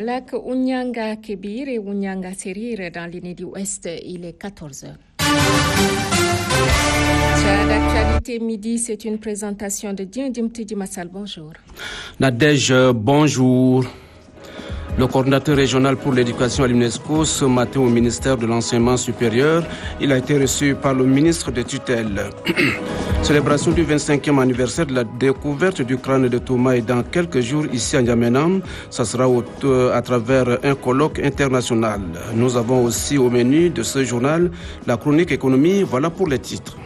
lac Ounyanga Kébir et Ounyanga Serir dans l'Inédit Ouest, il est 14h. D'actualité midi, c'est une présentation de Dimtidi Massal. Bonjour. Nadège, bonjour. Le coordinateur régional pour l'éducation à l'UNESCO, ce matin au ministère de l'Enseignement supérieur, il a été reçu par le ministre de tutelle. Célébration du 25e anniversaire de la découverte du crâne de Thomas et dans quelques jours ici à N'Djamena. Ça sera à travers un colloque international. Nous avons aussi au menu de ce journal la chronique économie. Voilà pour les titres.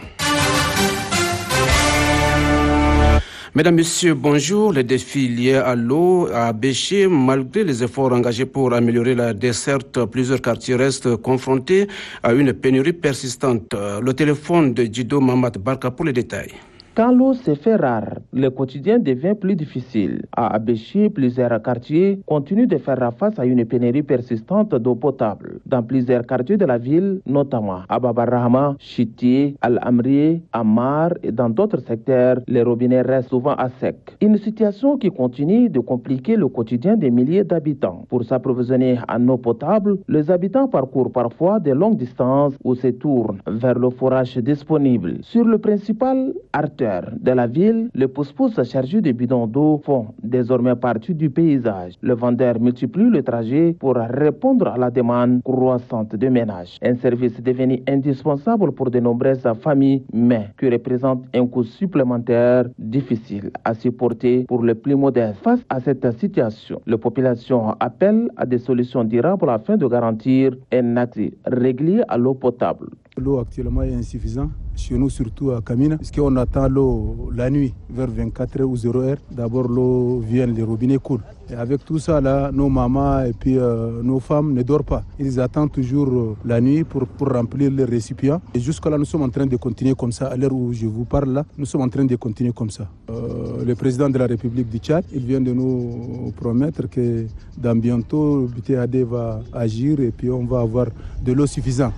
Mesdames, Messieurs, bonjour. Les défis liés à l'eau à Béché, malgré les efforts engagés pour améliorer la desserte, plusieurs quartiers restent confrontés à une pénurie persistante. Le téléphone de Djido Mahamat Barka pour les détails. Quand l'eau se fait rare, le quotidien devient plus difficile. À Abéché, plusieurs quartiers continuent de faire face à une pénurie persistante d'eau potable. Dans plusieurs quartiers de la ville, notamment à Babarahama, Chitié, Al-Amri, Amar et dans d'autres secteurs, les robinets restent souvent à sec. Une situation qui continue de compliquer le quotidien des milliers d'habitants. Pour s'approvisionner en eau potable, les habitants parcourent parfois de longues distances ou se tournent vers le forage disponible. Sur le principal artère de la ville, les pousse-pousse chargés de bidons d'eau font désormais partie du paysage. Le vendeur multiplie le trajet pour répondre à la demande croissante de ménages. Un service devenu indispensable pour de nombreuses familles, mais qui représente un coût supplémentaire difficile à supporter pour les plus modestes. Face à cette situation, la population appelle à des solutions durables afin de garantir un accès régulier à l'eau potable. L'eau actuellement est insuffisante, chez nous surtout à Kamina, parce qu'on attend l'eau la nuit, vers 24h ou 0h. D'abord l'eau vient, les robinets coulent. Et avec tout ça là, nos mamans et puis nos femmes ne dorment pas. Ils attendent toujours la nuit pour remplir les récipients. Et jusqu'à là, nous sommes en train de continuer comme ça. À l'heure où je vous parle là, nous sommes en train de continuer comme ça. Le président de la République du Tchad, il vient de nous promettre que dans bientôt, le BTAD va agir et puis on va avoir de l'eau suffisante.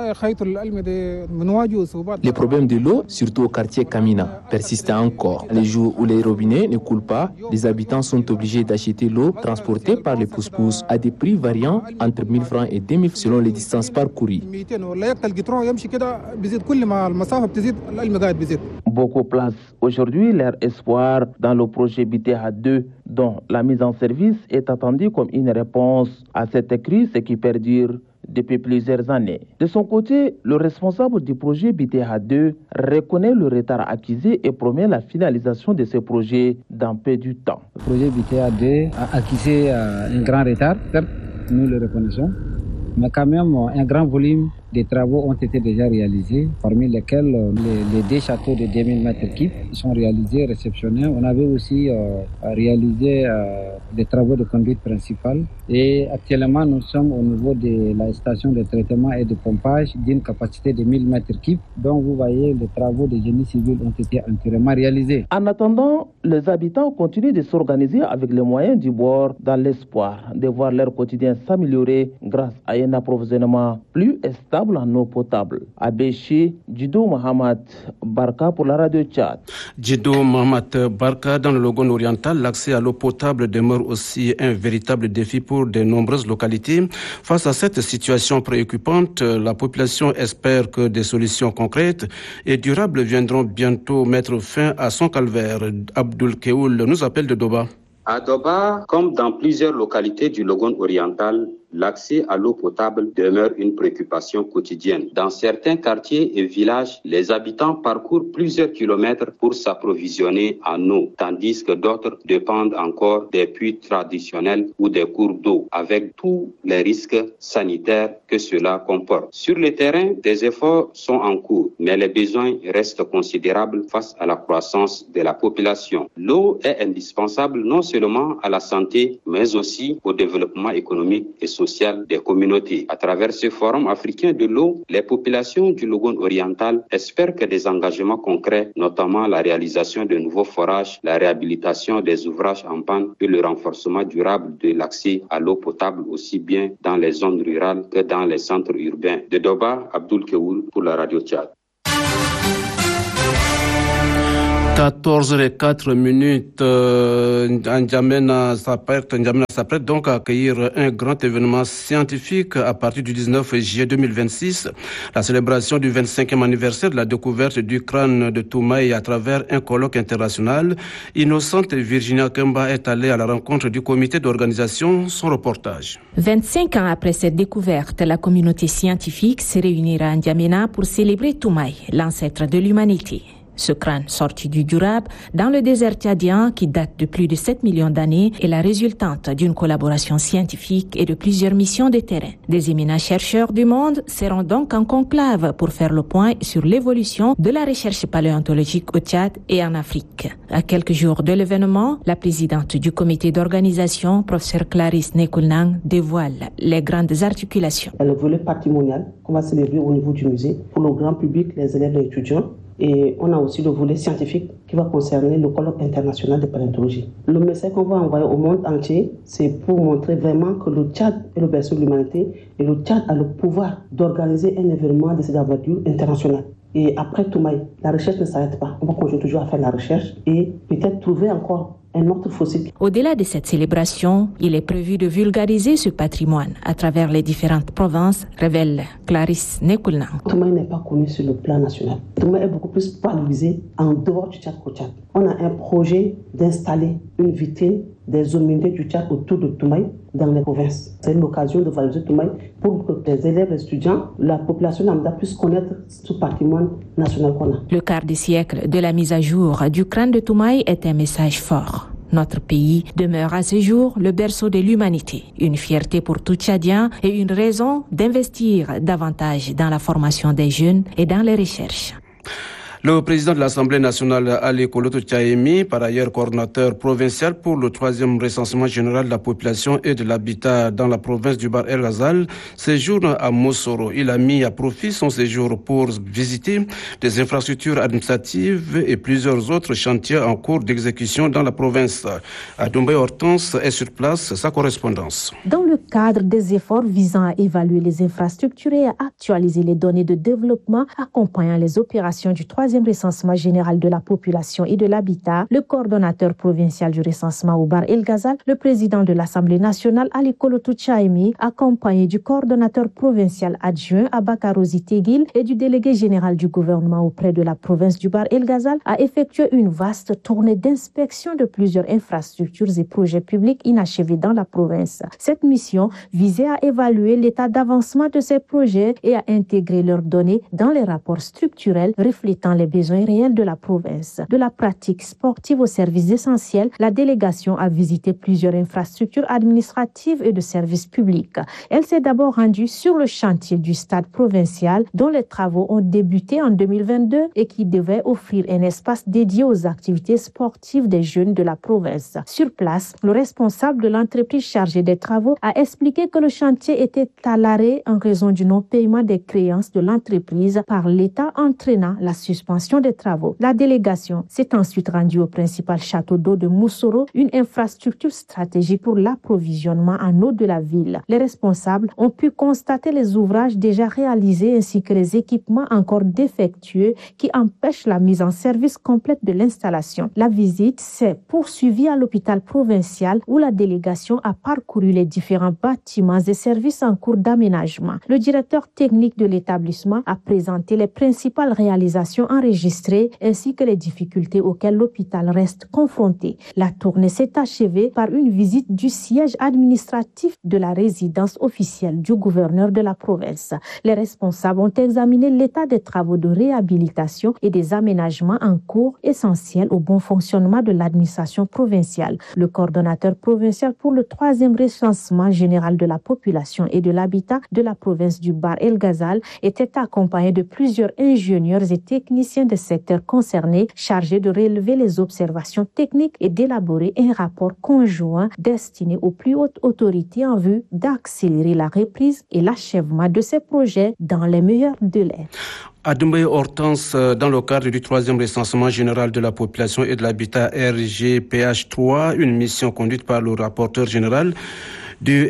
Les problèmes de l'eau, surtout au quartier Kamina, persistent encore. Les jours où les robinets ne coulent pas, les habitants sont obligés d'acheter l'eau transportée par les pousse-pousse à des prix variant entre 1000 francs et 2000 selon les distances parcourues. Beaucoup placent aujourd'hui leur espoir dans le projet BTH2, dont la mise en service est attendue comme une réponse à cette crise qui perdure depuis plusieurs années. De son côté, le responsable du projet BTH2 reconnaît le retard accusé et promet la finalisation de ce projet dans peu de temps. Le projet BTH2 a accusé un grand retard, certes, nous le reconnaissons, mais quand même un grand volume des travaux ont été déjà réalisés, parmi lesquels les 2 châteaux de 2000 m3 sont réalisés, réceptionnés. On avait aussi réalisé des travaux de conduite principale. Et actuellement, nous sommes au niveau de la station de traitement et de pompage d'une capacité de 1000 m3. Donc, vous voyez, les travaux de génie civil ont été entièrement réalisés. En attendant, les habitants continuent de s'organiser avec les moyens du bord dans l'espoir de voir leur quotidien s'améliorer grâce à un approvisionnement plus stable en eau potable. À Béché, Djido Mahamat Barka pour la radio Tchad. Djido Mahamat Barka, dans le Logone oriental, l'accès à l'eau potable demeure aussi un véritable défi pour de nombreuses localités. Face à cette situation préoccupante, la population espère que des solutions concrètes et durables viendront bientôt mettre fin à son calvaire. Abdul Keoul nous appelle de Doba. À Doba, comme dans plusieurs localités du Logone oriental, l'accès à l'eau potable demeure une préoccupation quotidienne. Dans certains quartiers et villages, les habitants parcourent plusieurs kilomètres pour s'approvisionner en eau, tandis que d'autres dépendent encore des puits traditionnels ou des cours d'eau, avec tous les risques sanitaires que cela comporte. Sur le terrain, des efforts sont en cours, mais les besoins restent considérables face à la croissance de la population. L'eau est indispensable non seulement à la santé, mais aussi au développement économique et social des communautés. À travers ce forum africain de l'eau, les populations du Logone oriental espèrent que des engagements concrets, notamment la réalisation de nouveaux forages, la réhabilitation des ouvrages en panne et le renforcement durable de l'accès à l'eau potable aussi bien dans les zones rurales que dans les centres urbains. De Doba, Abdul Keoul pour la radio Tchad. 14h04, N'Djamena s'apprête donc à accueillir un grand événement scientifique à partir du 19 juillet 2026, la célébration du 25e anniversaire de la découverte du crâne de Toumaï à travers un colloque international. Innocente Virginia Kemba est allée à la rencontre du comité d'organisation. Son reportage. 25 ans après cette découverte, la communauté scientifique se réunira à N'Djamena pour célébrer Toumaï, l'ancêtre de l'humanité. Ce crâne sorti du Durab, dans le désert tchadien qui date de plus de 7 millions d'années, est la résultante d'une collaboration scientifique et de plusieurs missions de terrain. Des éminents chercheurs du monde seront donc en conclave pour faire le point sur l'évolution de la recherche paléontologique au Tchad et en Afrique. À quelques jours de l'événement, la présidente du comité d'organisation, professeure Clarisse Nekoulnang, dévoile les grandes articulations. Le volet patrimonial qu'on va célébrer au niveau du musée pour le grand public, les élèves et étudiants. Et on a aussi le volet scientifique qui va concerner le colloque international de paléontologie. Le message qu'on va envoyer au monde entier, c'est pour montrer vraiment que le Tchad est le berceau de l'humanité et le Tchad a le pouvoir d'organiser un événement de cette envergure internationale. Et après Toumaï, la recherche ne s'arrête pas. On va continuer toujours à faire la recherche et peut-être trouver encore un autre fossile. Au-delà de cette célébration, il est prévu de vulgariser ce patrimoine à travers les différentes provinces, révèle Clarisse Nekoulnang. Toumaï n'est pas connu sur le plan national. Toumaï est beaucoup plus valorisé en dehors du Tchad qu'au Tchad. On a un projet d'installer une vitrine des hominidés du Tchad autour de Toumaï dans les provinces. C'est l'occasion de valoriser Toumaï pour que les élèves, les étudiants, la population lambda puisse connaître ce patrimoine national qu'on a. Le quart de siècle de la mise à jour du crâne de Toumaï est un message fort. Notre pays demeure à ce jour le berceau de l'humanité, une fierté pour tout Tchadien et une raison d'investir davantage dans la formation des jeunes et dans les recherches. Le président de l'Assemblée nationale, Ali Koloto Tchaimi, par ailleurs coordinateur provincial pour le 3e recensement général de la population et de l'habitat dans la province du Bahr El Ghazal, séjourne à Moussoro. Il a mis à profit son séjour pour visiter des infrastructures administratives et plusieurs autres chantiers en cours d'exécution dans la province. Adoumbaye Hortense est sur place, sa correspondance. Dans le cadre des efforts visant à évaluer les infrastructures et à actualiser les données de développement accompagnant les opérations du 3e recensement général de la population et de l'habitat, le coordonnateur provincial du recensement au Bahr El Ghazal, le président de l'Assemblée nationale, Ali Koloto Tchaimi, accompagné du coordonnateur provincial adjoint, Abakarozi Tegil, et du délégué général du gouvernement auprès de la province du Bahr El Ghazal, a effectué une vaste tournée d'inspection de plusieurs infrastructures et projets publics inachevés dans la province. Cette mission visait à évaluer l'état d'avancement de ces projets et à intégrer leurs données dans les rapports structurels reflétant les besoins réels de la province. De la pratique sportive aux services essentiels, la délégation a visité plusieurs infrastructures administratives et de services publics. Elle s'est d'abord rendue sur le chantier du stade provincial dont les travaux ont débuté en 2022 et qui devait offrir un espace dédié aux activités sportives des jeunes de la province. Sur place, le responsable de l'entreprise chargée des travaux a expliqué que le chantier était à l'arrêt en raison du non-paiement des créances de l'entreprise par l'État entraînant la suspension des travaux. La délégation s'est ensuite rendue au principal château d'eau de Moussoro, une infrastructure stratégique pour l'approvisionnement en eau de la ville. Les responsables ont pu constater les ouvrages déjà réalisés ainsi que les équipements encore défectueux qui empêchent la mise en service complète de l'installation. La visite s'est poursuivie à l'hôpital provincial où la délégation a parcouru les différents bâtiments et services en cours d'aménagement. Le directeur technique de l'établissement a présenté les principales réalisations enregistrées ainsi que les difficultés auxquelles l'hôpital reste confronté. La tournée s'est achevée par une visite du siège administratif de la résidence officielle du gouverneur de la province. Les responsables ont examiné l'état des travaux de réhabilitation et des aménagements en cours essentiels au bon fonctionnement de l'administration provinciale. Le coordonnateur provincial pour le 3e recensement général de la population et de l'habitat de la province du Bahr El Ghazal était accompagné de plusieurs ingénieurs et techniciens des secteurs concernés chargés de relever les observations techniques et d'élaborer un rapport conjoint destiné aux plus hautes autorités en vue d'accélérer la reprise et l'achèvement de ces projets dans les meilleurs délais. Adoumbaye Hortense, dans le cadre du 3e recensement général de la population et de l'habitat RGPH3, une mission conduite par le rapporteur général du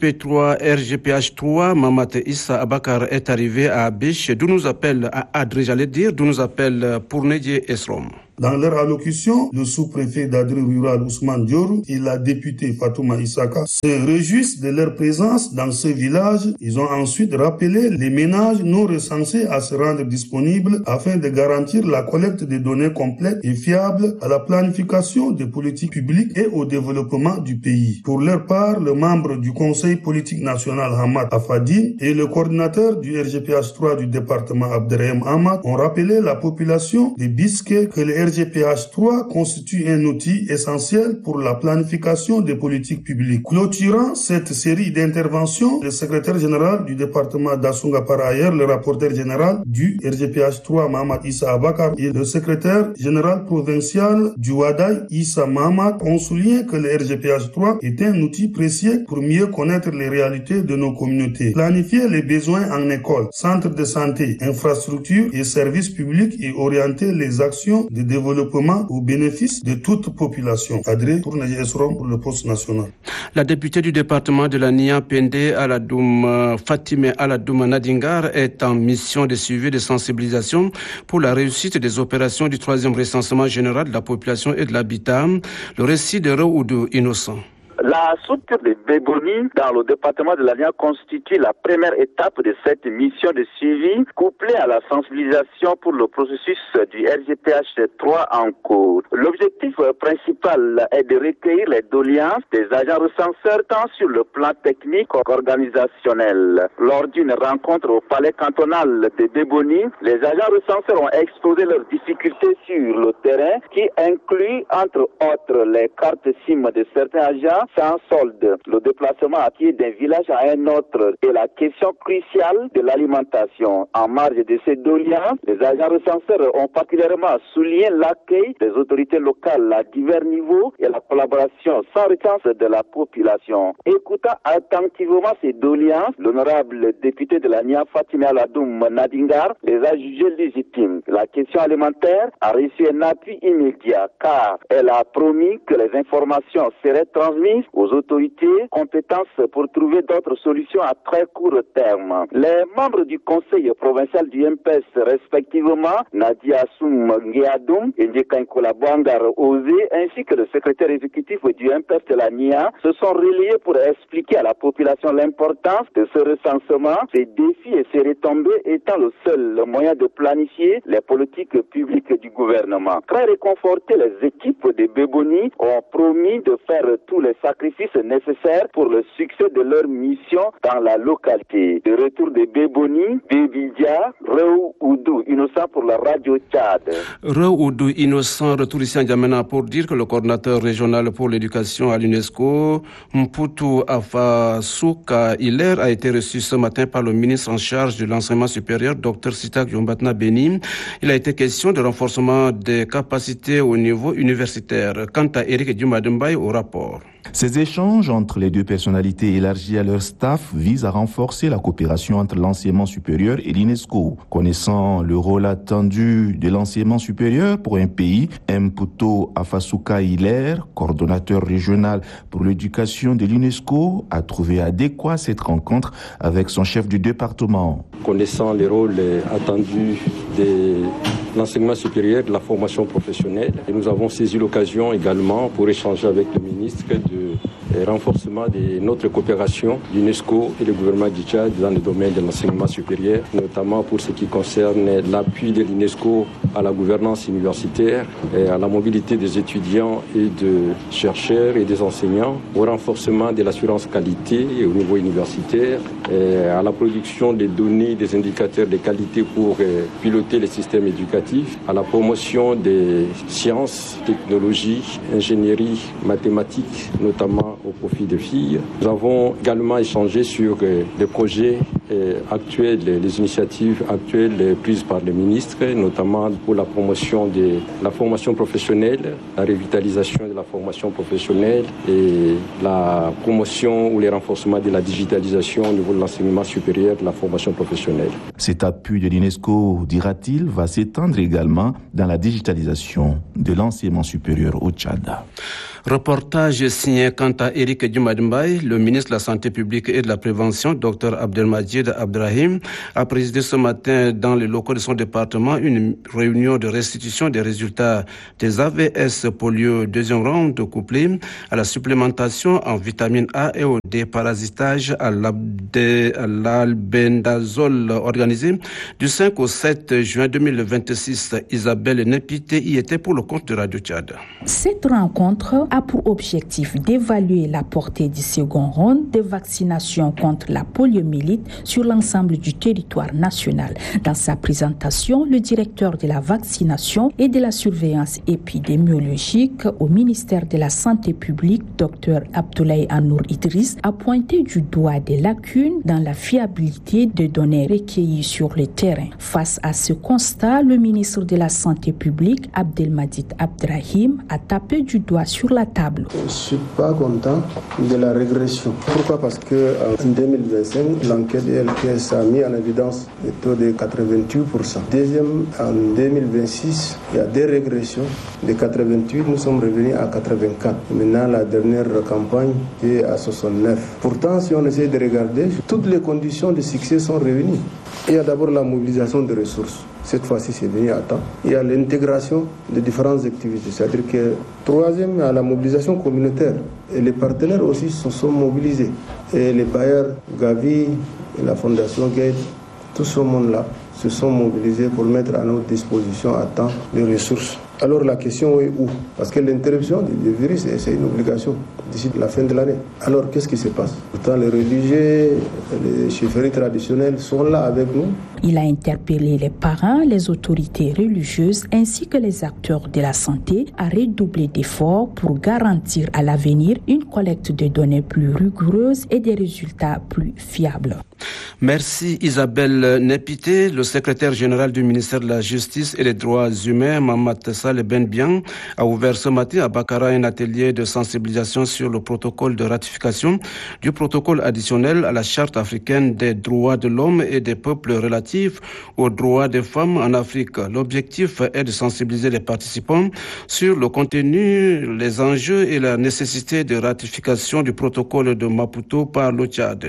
RGPH3, Mamat Issa Abakar est arrivé à Biche, d'où nous appelle Pournédié Esrom. Dans leur allocution, le sous-préfet d'Adri rural Ousmane Diorou et la députée Fatouma Issaka se réjouissent de leur présence dans ce village. Ils ont ensuite rappelé les ménages non recensés à se rendre disponibles afin de garantir la collecte de données complètes et fiables à la planification des politiques publiques et au développement du pays. Pour leur part, le membre du Conseil politique national Hamad Afadine et le coordinateur du RGPH3 du département Abderrahim Ahmad ont rappelé la population de Bisquet que le RGPH3 constitue un outil essentiel pour la planification des politiques publiques. Clôturant cette série d'interventions, le secrétaire général du département d'Assunga, par ailleurs le rapporteur général du RGPH3 Mohamed Issa Abakar et le secrétaire général provincial du Wadaï Issa Mohamed ont souligné que le RGPH3 est un outil précieux pour mieux connaître les réalités de nos communautés, planifier les besoins en école, centres de santé, infrastructures et services publics et orienter les actions de développement au bénéfice de toute population. Adré pour Nadia Esrom pour le poste national. La députée du département de la Nia Pende Aladoum Fatime Aladoum Nadingar est en mission de suivi de sensibilisation pour la réussite des opérations du 3e recensement général de la population et de l'habitat. Le récit de Raoudou Innocent. La structure de Béboni dans le département de l'Ania constitue la première étape de cette mission de suivi couplée à la sensibilisation pour le processus du RGPH3 en cours. L'objectif principal est de recueillir les doléances des agents recenseurs tant sur le plan technique qu'organisationnel. Lors d'une rencontre au palais cantonal de Béboni, les agents recenseurs ont exposé leurs difficultés sur le terrain qui inclut entre autres les cartes SIM de certains agents sans solde, le déplacement à pied d'un village à un autre et la question cruciale de l'alimentation. En marge de ces doléances, les agents recenseurs ont particulièrement souligné l'accueil des autorités locales à divers niveaux et la collaboration sans réticence de la population. Écoutant attentivement ces doléances, l'honorable député de la Nia Fatime Aladoum Nadingar les a jugées légitimes. La question alimentaire a reçu un appui immédiat car elle a promis que les informations seraient transmises aux autorités compétentes pour trouver d'autres solutions à très court terme. Les membres du conseil provincial du MPS, respectivement Nadia Soum Ngeadoum et Ndjekankola Bouangar Ozé, ainsi que le secrétaire exécutif du MPS de la NIA, se sont relayés pour expliquer à la population l'importance de ce recensement, ses défis et ses retombées étant le seul moyen de planifier les politiques publiques du gouvernement. Très réconfortés, les équipes de Béboni ont promis de faire tous les sacrifices nécessaires pour le succès de leur mission dans la localité. De retour de Béboni, Bébidia, Raoudou Innocent pour la radio Tchad. Raoudou Innocent, retour ici en Djamena pour dire que le coordinateur régional pour l'éducation à l'UNESCO, Mputu Afasuka Hilaire, a été reçu ce matin par le ministre en charge de l'enseignement supérieur, Dr Sitak Yombatna Beni. Il a été question de renforcement des capacités au niveau universitaire. Quant à Eric Dumadembaye au rapport. Ces échanges entre les deux personnalités élargies à leur staff visent à renforcer la coopération entre l'enseignement supérieur et l'UNESCO. Connaissant le rôle attendu de l'enseignement supérieur pour un pays, Mputu Afasuka Hilaire, coordonnateur régional pour l'éducation de l'UNESCO, a trouvé adéquat cette rencontre avec son chef du département. Connaissant le rôle attendu de l'enseignement supérieur, de la formation professionnelle, et nous avons saisi l'occasion également pour échanger avec le ministre de renforcement de notre coopération l'UNESCO et le gouvernement du Tchad dans le domaine de l'enseignement supérieur, notamment pour ce qui concerne l'appui de l'UNESCO à la gouvernance universitaire, et à la mobilité des étudiants et de chercheurs et des enseignants, au renforcement de l'assurance qualité au niveau universitaire, et à la production des données, des indicateurs de qualité pour piloter les systèmes éducatifs, à la promotion des sciences, technologies, ingénierie, mathématiques, notamment au profit des filles. Nous avons également échangé sur les projets actuels, les initiatives actuelles prises par le ministre, notamment pour la promotion de la formation professionnelle, la revitalisation de la formation professionnelle et la promotion ou le renforcement de la digitalisation au niveau de l'enseignement supérieur de la formation professionnelle. Cet appui de l'UNESCO, dira-t-il, va s'étendre également dans la digitalisation de l'enseignement supérieur au Tchad. Reportage signé quant à Eric Dumadimbaye, le ministre de la Santé publique et de la Prévention, Dr Abdelmajid Abdrahim, a présidé ce matin dans les locaux de son département une réunion de restitution des résultats des AVS polio deuxième round couplés à la supplémentation en vitamine A et au déparasitage à l'albendazole organisé du 5 au 7 juin 2026. Isabelle Nepité y était pour le compte de Radio Tchad. Cette rencontre a pour objectif d'évaluer la portée du second round de vaccination contre la poliomyélite sur l'ensemble du territoire national. Dans sa présentation, le directeur de la vaccination et de la surveillance épidémiologique au ministère de la Santé publique, Dr Abdoulaye Anour Idriss, a pointé du doigt des lacunes dans la fiabilité des données recueillies sur le terrain. Face à ce constat, le ministre de la Santé publique, Abdelmajid Abdrahim, a tapé du doigt sur la table. Je ne suis pas content de la régression. Pourquoi? Parce qu'en 2025, l'enquête LPS a mis en évidence le taux de 88%. Deuxième, en 2026, il y a des régressions. De 88, nous sommes revenus à 84. Maintenant, la dernière campagne est à 69. Pourtant, si on essaie de regarder, toutes les conditions de succès sont réunies. Il y a d'abord la mobilisation de ressources. Cette fois-ci, c'est venu à temps. Il y a l'intégration de différentes activités. C'est-à-dire que, troisième, il y a la mobilisation communautaire. Et les partenaires aussi se sont mobilisés. Et les bailleurs, Gavi, et la Fondation Gate, tout ce monde-là se sont mobilisés pour mettre à notre disposition à temps les ressources. Alors la question est où? Parce que l'interruption du virus, c'est une obligation d'ici la fin de l'année. Alors qu'est-ce qui se passe? Pourtant les religieux, les chefferies traditionnelles sont là avec nous. Il a interpellé les parents, les autorités religieuses ainsi que les acteurs de la santé à redoubler d'efforts pour garantir à l'avenir une collecte de données plus rigoureuse et des résultats plus fiables. Merci Isabelle Nepité. Le secrétaire général du ministère de la Justice et des Droits humains, Mamat Saleh Benbian, a ouvert ce matin à Bakara un atelier de sensibilisation sur le protocole de ratification du protocole additionnel à la Charte africaine des droits de l'homme et des peuples relatifs aux droits des femmes en Afrique. L'objectif est de sensibiliser les participants sur le contenu, les enjeux et la nécessité de ratification du protocole de Maputo par le Tchad.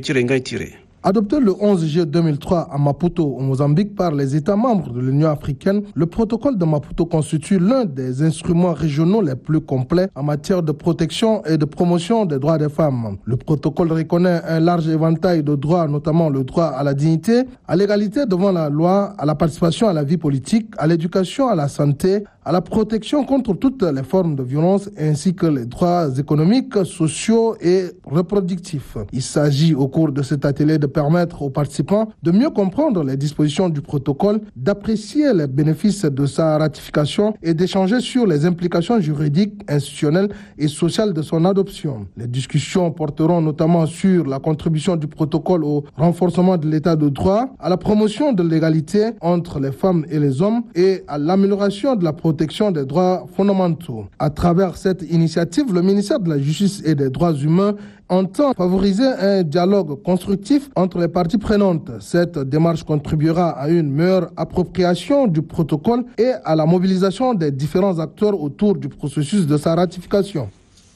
Adopté le 11 juillet 2003 à Maputo, au Mozambique, par les États membres de l'Union africaine, le protocole de Maputo constitue l'un des instruments régionaux les plus complets en matière de protection et de promotion des droits des femmes. Le protocole reconnaît un large éventail de droits, notamment le droit à la dignité, à l'égalité devant la loi, à la participation à la vie politique, à l'éducation, à la santé, à la protection contre toutes les formes de violence, ainsi que les droits économiques, sociaux et reproductifs. Il s'agit au cours de cet atelier de permettre aux participants de mieux comprendre les dispositions du protocole, d'apprécier les bénéfices de sa ratification et d'échanger sur les implications juridiques, institutionnelles et sociales de son adoption. Les discussions porteront notamment sur la contribution du protocole au renforcement de l'état de droit, à la promotion de l'égalité entre les femmes et les hommes et à l'amélioration de la protection des droits fondamentaux. À travers cette initiative, le ministère de la Justice et des Droits humains entend favoriser un dialogue constructif entre les parties prenantes. Cette démarche contribuera à une meilleure appropriation du protocole et à la mobilisation des différents acteurs autour du processus de sa ratification.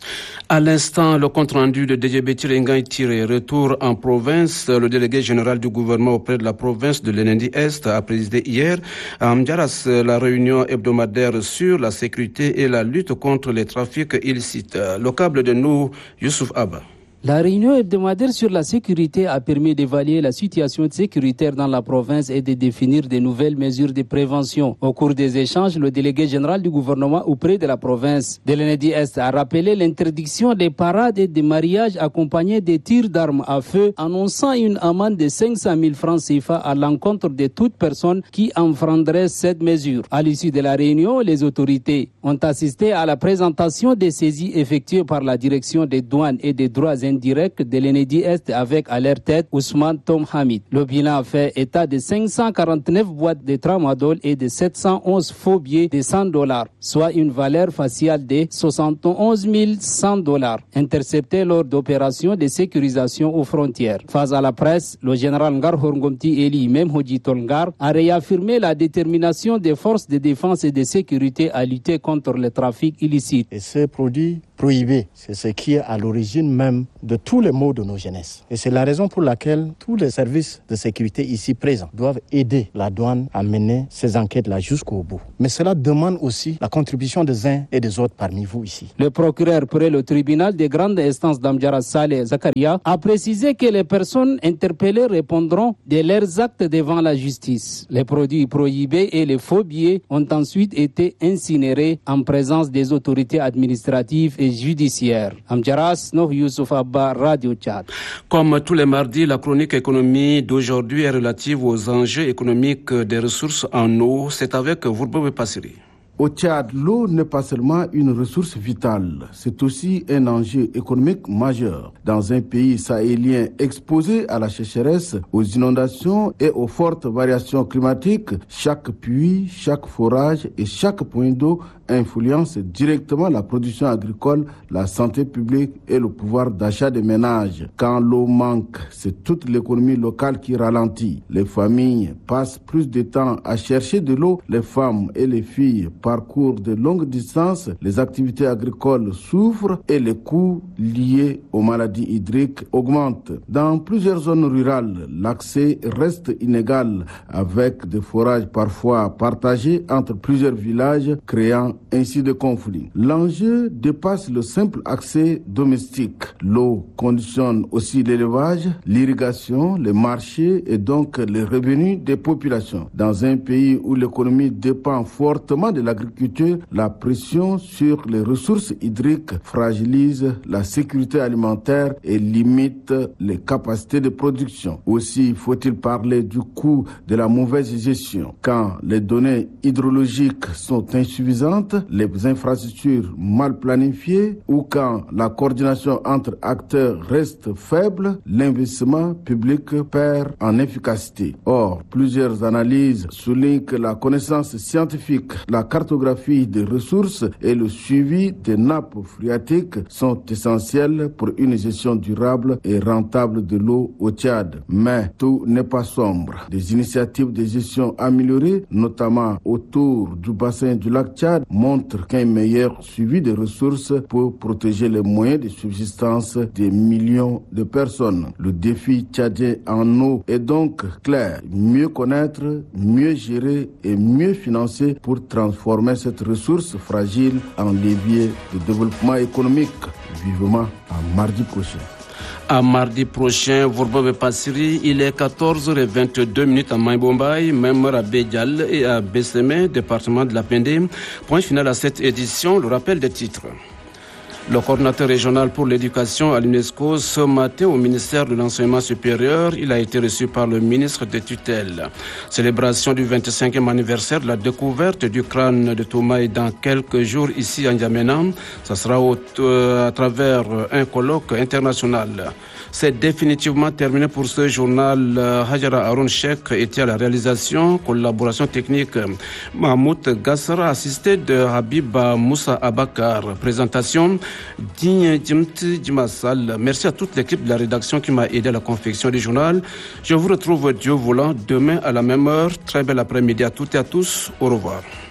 À l'instant, le compte-rendu de DGB Tiré, retour en province. Le délégué général du gouvernement auprès de la province de l'Enendi-Est a présidé hier à Amdiaras la réunion hebdomadaire sur la sécurité et la lutte contre les trafics illicites. Le câble de nous, Youssouf Abba. La réunion hebdomadaire sur la sécurité a permis d'évaluer la situation sécuritaire dans la province et de définir de nouvelles mesures de prévention. Au cours des échanges, le délégué général du gouvernement auprès de la province de l'Enendi-Est a rappelé l'interdiction des parades et des mariages accompagnés des tirs d'armes à feu, annonçant une amende de 500 000 francs CFA à l'encontre de toute personne qui enfreindrait cette mesure. À l'issue de la réunion, les autorités ont assisté à la présentation des saisies effectuées par la direction des douanes et des droits indirect de l'Enendi-Est avec à leur tête Ousmane Tom Hamid. Le bilan fait état de 549 boîtes de tramadol et de 711 faux billets de $100, soit une valeur faciale de 71 100 $, interceptés lors d'opérations de sécurisation aux frontières. Face à la presse, le général Ngar Horngomti Eli Memhodji Tolngar a réaffirmé la détermination des forces de défense et de sécurité à lutter contre le trafic illicite. Et ces produits prohibés. C'est ce qui est à l'origine même de tous les maux de nos jeunesses. Et c'est la raison pour laquelle tous les services de sécurité ici présents doivent aider la douane à mener ces enquêtes-là jusqu'au bout. Mais cela demande aussi la contribution des uns et des autres parmi vous ici. Le procureur près le tribunal des grandes instances d'Amdjara Saleh Zakaria a précisé que les personnes interpellées répondront de leurs actes devant la justice. Les produits prohibés et les faux billets ont ensuite été incinérés en présence des autorités administratives et judiciaires. Amdjaras, Noh Youssouf Abba, Radio Tchad. Comme tous les mardis, la chronique économie d'aujourd'hui est relative aux enjeux économiques des ressources en eau. C'est avec Vourboube Passiri. Au Tchad, l'eau n'est pas seulement une ressource vitale, c'est aussi un enjeu économique majeur. Dans un pays sahélien exposé à la sécheresse, aux inondations et aux fortes variations climatiques, chaque puits, chaque forage et chaque point d'eau influence directement la production agricole, la santé publique et le pouvoir d'achat des ménages. Quand l'eau manque, c'est toute l'économie locale qui ralentit. Les familles passent plus de temps à chercher de l'eau, les femmes et les filles parcourent de longues distances, les activités agricoles souffrent et les coûts liés aux maladies hydriques augmentent. Dans plusieurs zones rurales, l'accès reste inégal avec des forages parfois partagés entre plusieurs villages, créant ainsi de conflits. L'enjeu dépasse le simple accès domestique. L'eau conditionne aussi l'élevage, l'irrigation, les marchés et donc les revenus des populations. Dans un pays où l'économie dépend fortement de l'agriculture, la pression sur les ressources hydriques fragilise la sécurité alimentaire et limite les capacités de production. Aussi faut-il parler du coût de la mauvaise gestion. Quand les données hydrologiques sont insuffisantes, les infrastructures mal planifiées ou quand la coordination entre acteurs reste faible, l'investissement public perd en efficacité. Or, plusieurs analyses soulignent que la connaissance scientifique, la cartographie des ressources et le suivi des nappes phréatiques sont essentiels pour une gestion durable et rentable de l'eau au Tchad. Mais tout n'est pas sombre. Des initiatives de gestion améliorées, notamment autour du bassin du lac Tchad, montre qu'un meilleur suivi des ressources peut protéger les moyens de subsistance des millions de personnes. Le défi tchadien en eau est donc clair. Mieux connaître, mieux gérer et mieux financer pour transformer cette ressource fragile en levier de développement économique. Vivement à mardi prochain. À mardi prochain, Vourboube Passiri, il est 14h22 à Maïbombaï, même à Bédial et à Bessémé, département de la Pendé. Point final à cette édition, le rappel des titres. Le coordinateur régional pour l'éducation à l'UNESCO ce matin au ministère de l'Enseignement supérieur, il a été reçu par le ministre des tutelles. Célébration du 25e anniversaire de la découverte du crâne de Toumaï dans quelques jours ici à N'Djamena. Ça sera à travers un colloque international. C'est définitivement terminé pour ce journal. Hajara Haroun Cheikh était à la réalisation, collaboration technique Mahmoud Gassara, assisté de Habiba Moussa Abakar. Présentation Digne Djimti Djimassal. Merci à toute l'équipe de la rédaction qui m'a aidé à la confection du journal. Je vous retrouve Dieu voulant demain à la même heure. Très bel après-midi à toutes et à tous. Au revoir.